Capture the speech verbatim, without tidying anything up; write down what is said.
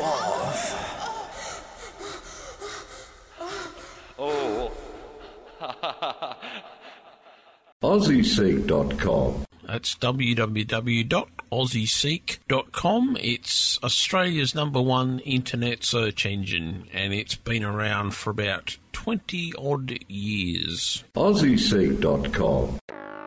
off. Oh. Aussie Seek dot com. That's w w w dot aussie seek dot com. It's Australia's number one internet search engine, and it's been around for about twenty odd years. Aussie Seek dot com.